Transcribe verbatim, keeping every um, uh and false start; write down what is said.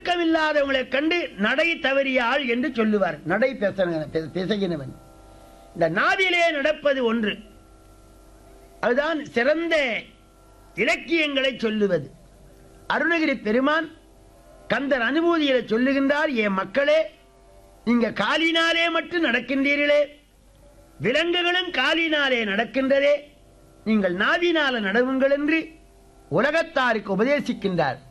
இல்லாதவங்களை கண்டு நடை தவறிய ஆள் என்று சொல்லுவார். நடை பேசுகிறவன் இந்த நாவிலே நடப்பது ஒன்று, அதுதான் சிறந்த இலக்கியங்களை சொல்லுவது. அருணகிரி பெருமான் கந்தர் அனுபூதியில சொல்லுகின்றார், என் மக்களே, நீங்க காலினாலே மட்டும் நடக்கின்றீர்களே, விலங்குகளும் காலினாலே நடக்கின்றதே, நீங்கள் நாவினால நடவுங்கள் என்று உலகத்தாருக்கு உபதேசிக்கின்றார்.